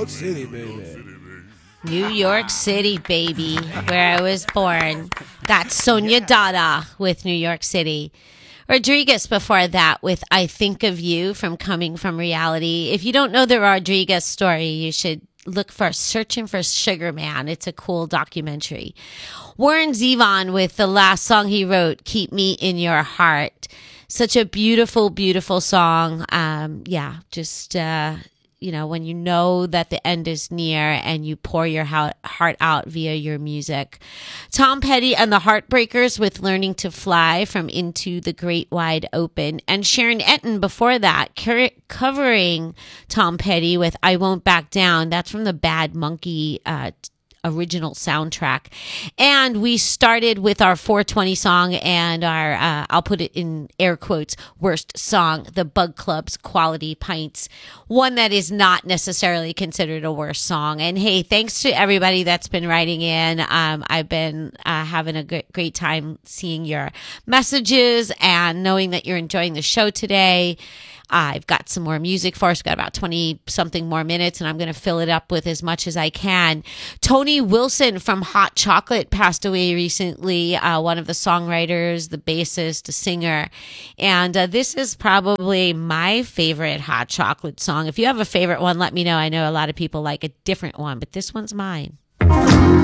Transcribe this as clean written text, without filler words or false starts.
York City, baby. New York City, baby, where I was born. That's Sonia Dada with New York City. Rodriguez before that with I Think of You from Coming From Reality. If you don't know the Rodriguez story, you should look for Searching for Sugar Man. It's a cool documentary. Warren Zevon with the last song he wrote, Keep Me in Your Heart. Such a beautiful, beautiful song. When you know that the end is near and you pour your heart out via your music. Tom Petty and the Heartbreakers with Learning to Fly from Into the Great Wide Open. And Sharon Etten before that, covering Tom Petty with I Won't Back Down. That's from the Bad Monkey original soundtrack. And we started with our 420 song and our, I'll put it in air quotes, worst song, the Bug Club's Quality Pints, one that is not necessarily considered a worst song. And hey, thanks to everybody that's been writing in. I've been having a great time seeing your messages and knowing that you're enjoying the show today. I've got some more music for us. We've got about 20 something more minutes and I'm going to fill it up with as much as I can. Tony Wilson from Hot Chocolate passed away recently. One of the songwriters, the bassist, the singer. And this is probably my favorite Hot Chocolate song. If you have a favorite one, let me know. I know a lot of people like a different one, but this one's mine.